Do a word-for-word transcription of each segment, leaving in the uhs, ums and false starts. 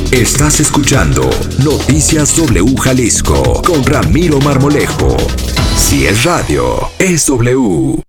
Estás escuchando Noticias W Jalisco con Ramiro Marmolejo. Si es radio, es W.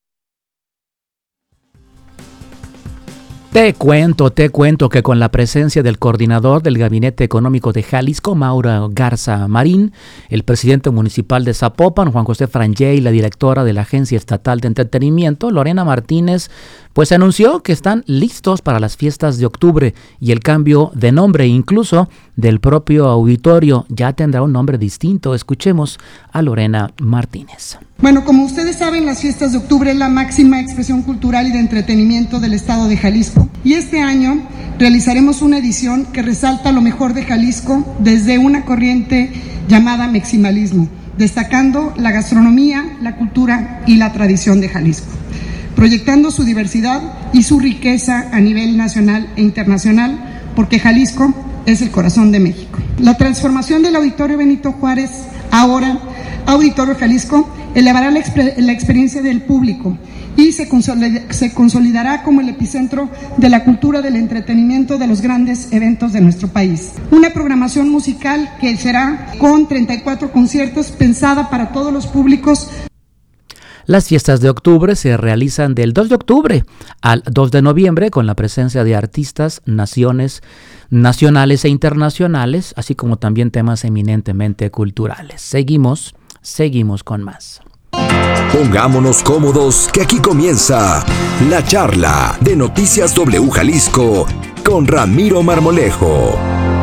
Te cuento, te cuento que con la presencia del coordinador del Gabinete Económico de Jalisco, Mauro Garza Marín, el presidente municipal de Zapopan, Juan José Frangé, y la directora de la Agencia Estatal de Entretenimiento, Lorena Martínez, pues anunció que están listos para las fiestas de octubre y el cambio de nombre, incluso del propio auditorio, ya tendrá un nombre distinto. Escuchemos a Lorena Martínez. Bueno, como ustedes saben, las fiestas de octubre es la máxima expresión cultural y de entretenimiento del estado de Jalisco. Y este año realizaremos una edición que resalta lo mejor de Jalisco desde una corriente llamada meximalismo, destacando la gastronomía, la cultura y la tradición de Jalisco, proyectando su diversidad y su riqueza a nivel nacional e internacional, porque Jalisco es el corazón de México. La transformación del Auditorio Benito Juárez, ahora Auditorio Jalisco, elevará la, exper- la experiencia del público y se, consolid- se consolidará como el epicentro de la cultura del entretenimiento de los grandes eventos de nuestro país. Una programación musical que será con treinta y cuatro conciertos pensada para todos los públicos. Las fiestas de octubre se realizan del dos de octubre al dos de noviembre con la presencia de artistas, naciones, nacionales e internacionales, así como también temas eminentemente culturales. Seguimos, seguimos con más. Pongámonos cómodos, que aquí comienza la charla de Noticias W Jalisco con Ramiro Marmolejo.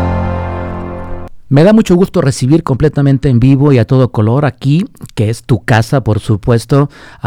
Me da mucho gusto recibir completamente en vivo y a todo color aquí, que es tu casa, por supuesto,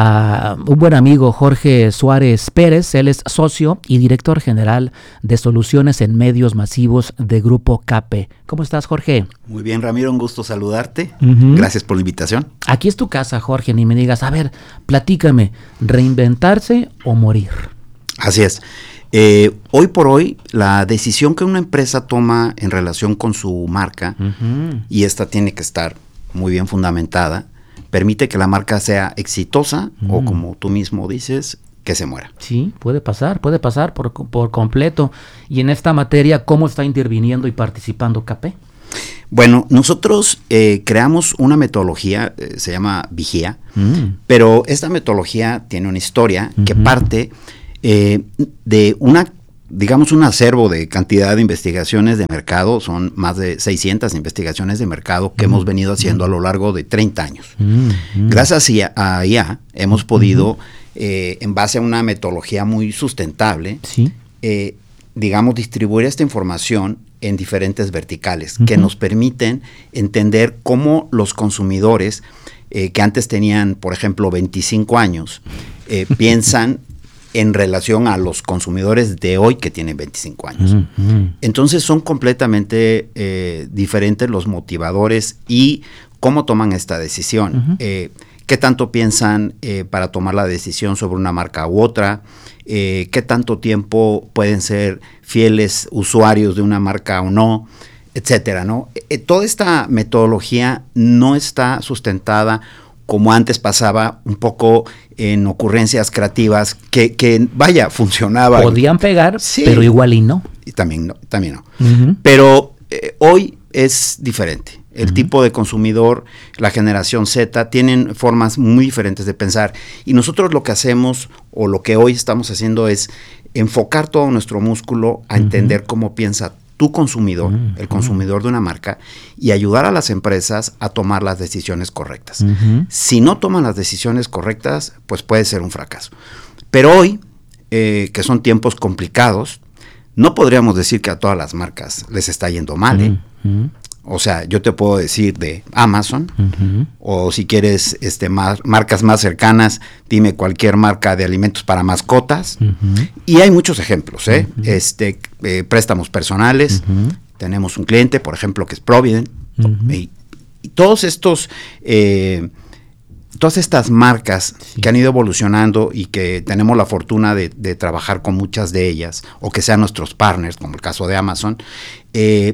a un buen amigo, Jorge Suárez Pérez. Él es socio y director general de Soluciones en Medios Masivos de Grupo CAPE. ¿Cómo estás, Jorge? Muy bien, Ramiro, un gusto saludarte. Uh-huh. Gracias por la invitación. Aquí es tu casa, Jorge, ni me digas, a ver, platícame, ¿reinventarse o morir? Así es. Eh, hoy por hoy, la decisión que una empresa toma en relación con su marca, uh-huh. y esta tiene que estar muy bien fundamentada, permite que la marca sea exitosa, uh-huh. o como tú mismo dices, que se muera. Sí, puede pasar, puede pasar por, por completo. Y en esta materia, ¿cómo está interviniendo y participando CAPE? Bueno, nosotros eh, creamos una metodología, eh, se llama Vigía, uh-huh. pero esta metodología tiene una historia uh-huh. que parte Eh, de una, digamos, un acervo de cantidad de investigaciones de mercado. Son más de seiscientas investigaciones de mercado que mm. hemos venido haciendo mm. a lo largo de treinta años. Mm. Mm. Gracias a I A hemos podido, mm. eh, en base a una metodología muy sustentable, ¿sí? eh, digamos, distribuir esta información en diferentes verticales, mm-hmm. que nos permiten entender cómo los consumidores, eh, que antes tenían, por ejemplo, veinticinco años, eh, piensan en relación a los consumidores de hoy que tienen veinticinco años. Uh-huh. Entonces son completamente eh, diferentes los motivadores y cómo toman esta decisión. Uh-huh. Eh, ¿Qué tanto piensan eh, para tomar la decisión sobre una marca u otra? Eh, ¿Qué tanto tiempo pueden ser fieles usuarios de una marca o no? Etcétera, ¿no? Eh, toda esta metodología no está sustentada como antes pasaba, un poco en ocurrencias creativas que, que vaya, funcionaban. Podían pegar, sí, pero igual y no. Y también no, también no. Uh-huh. Pero eh, hoy es diferente. El uh-huh. tipo de consumidor, la generación Z, tienen formas muy diferentes de pensar. Y nosotros lo que hacemos, o lo que hoy estamos haciendo, es enfocar todo nuestro músculo a uh-huh. entender cómo piensa tu consumidor, uh-huh. el consumidor de una marca, y ayudar a las empresas a tomar las decisiones correctas. Uh-huh. Si no toman las decisiones correctas, pues puede ser un fracaso. Pero hoy, eh, que son tiempos complicados, no podríamos decir que a todas las marcas les está yendo mal, ¿eh? Uh-huh. O sea, yo te puedo decir de Amazon, uh-huh. o si quieres este, mar, marcas más cercanas, dime cualquier marca de alimentos para mascotas. Uh-huh. Y hay muchos ejemplos, ¿eh? Uh-huh. este, eh, préstamos personales. Uh-huh. Tenemos un cliente, por ejemplo, que es Provident. Uh-huh. Y, y todos estos, eh, todas estas marcas sí. que han ido evolucionando y que tenemos la fortuna de, de trabajar con muchas de ellas, o que sean nuestros partners, como el caso de Amazon, eh,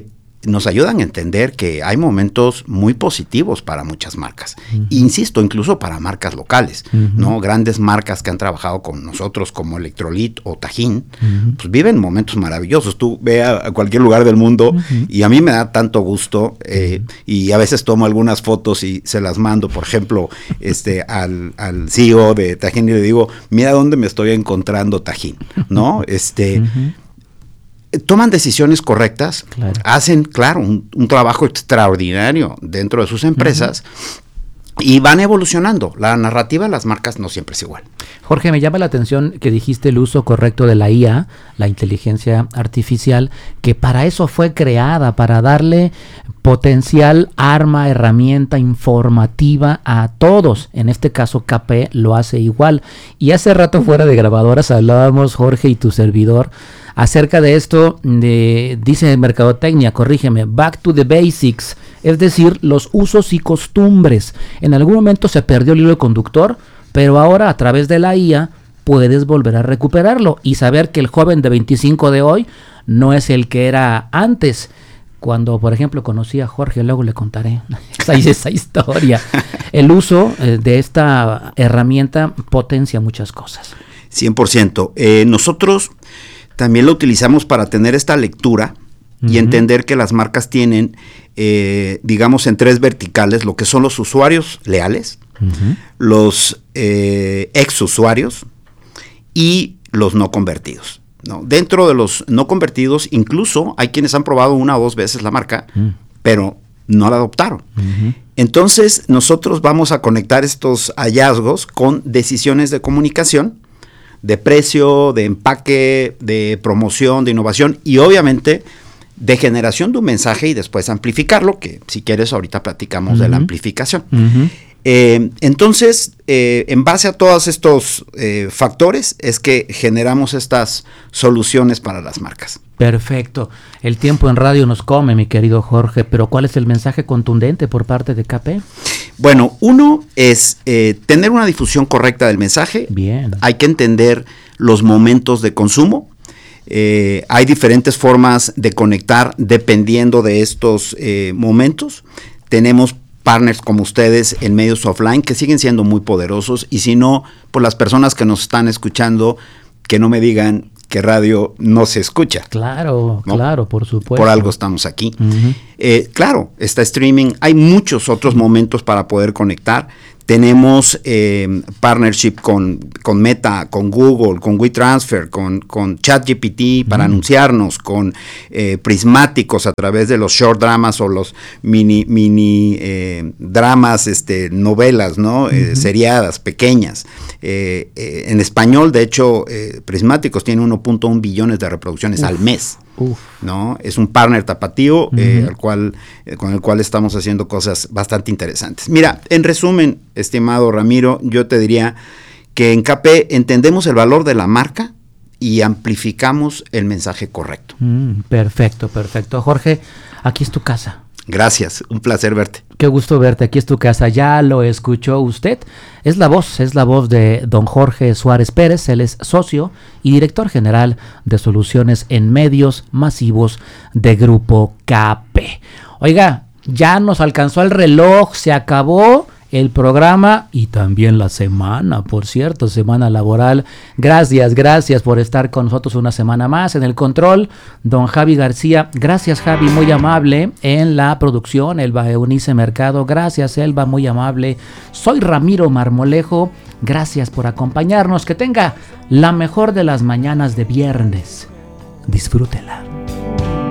nos ayudan a entender que hay momentos muy positivos para muchas marcas. Uh-huh. Insisto, incluso para marcas locales, uh-huh. ¿no? Grandes marcas que han trabajado con nosotros como Electrolit o Tajín, uh-huh. pues viven momentos maravillosos. Tú ve a, a cualquier lugar del mundo uh-huh. y a mí me da tanto gusto eh, uh-huh. y a veces tomo algunas fotos y se las mando, por ejemplo, este al, al C E O de Tajín y le digo, mira dónde me estoy encontrando Tajín, ¿no? Este... Uh-huh. Toman decisiones correctas, claro. hacen, claro, un, un trabajo extraordinario dentro de sus empresas uh-huh. y van evolucionando. La narrativa de las marcas no siempre es igual. Jorge, me llama la atención que dijiste el uso correcto de la I A, la inteligencia artificial, que para eso fue creada, para darle potencial arma, herramienta informativa a todos. En este caso, K P lo hace igual. Y hace rato fuera de grabadoras hablábamos, Jorge y tu servidor, acerca de esto, de, dice Mercadotecnia, corrígeme, back to the basics, es decir, los usos y costumbres. En algún momento se perdió el hilo conductor, pero ahora a través de la I A puedes volver a recuperarlo y saber que el joven de veinticinco de hoy no es el que era antes. Cuando, por ejemplo, conocí a Jorge, luego le contaré esa, esa historia. El uso eh, de esta herramienta potencia muchas cosas. cien por ciento. Eh, nosotros también lo utilizamos para tener esta lectura uh-huh. y entender que las marcas tienen, eh, digamos, en tres verticales, lo que son los usuarios leales, uh-huh. los eh, ex usuarios y los no convertidos, ¿no? Dentro de los no convertidos, incluso hay quienes han probado una o dos veces la marca, uh-huh. pero no la adoptaron. Uh-huh. Entonces, nosotros vamos a conectar estos hallazgos con decisiones de comunicación, de precio, de empaque, de promoción, de innovación y obviamente de generación de un mensaje y después amplificarlo, que si quieres ahorita platicamos uh-huh. de la amplificación. Uh-huh. Eh, entonces, eh, en base a todos estos eh, factores es que generamos estas soluciones para las marcas. Perfecto. El tiempo en radio nos come, mi querido Jorge, pero ¿cuál es el mensaje contundente por parte de K P? Bueno, uno es eh, tener una difusión correcta del mensaje. Bien. Hay que entender los momentos de consumo. Eh, hay diferentes formas de conectar dependiendo de estos eh, momentos. Tenemos partners como ustedes en medios offline que siguen siendo muy poderosos y si no, por las personas que nos están escuchando, que no me digan que radio no se escucha. Claro, ¿no? Claro, por supuesto. Por algo estamos aquí. Uh-huh. Eh, claro, está streaming, hay muchos otros momentos para poder conectar. Tenemos eh, partnership con, con Meta, con Google, con WeTransfer, con, con ChatGPT para mm. anunciarnos, con eh, prismáticos a través de los short dramas o los mini, mini eh, dramas, este, novelas, ¿no? Mm-hmm. Eh, seriadas, pequeñas. Eh, eh, en español, de hecho, eh, prismáticos tiene uno punto uno billones de reproducciones Uf. al mes. Uf. ¿No? Es un partner tapatío uh-huh. eh, al cual, eh, con el cual estamos haciendo cosas bastante interesantes. Mira, en resumen, estimado Ramiro, yo te diría que en K P entendemos el valor de la marca y amplificamos el mensaje correcto. Mm, perfecto, perfecto. Jorge, aquí es tu casa. Gracias, un placer verte. Qué gusto verte, aquí es tu casa, ya lo escuchó usted. Es la voz, es la voz de don Jorge Suárez Pérez, él es socio y director general de soluciones en medios masivos de Grupo K P. Oiga, ya nos alcanzó el reloj, se acabó el programa y también la semana, por cierto, semana laboral. Gracias, gracias por estar con nosotros una semana más. En el control, don Javi García. Gracias, Javi, muy amable. En la producción, Elba Eunice Mercado. Gracias, Elba, muy amable. Soy Ramiro Marmolejo. Gracias por acompañarnos. Que tenga la mejor de las mañanas de viernes. Disfrútela.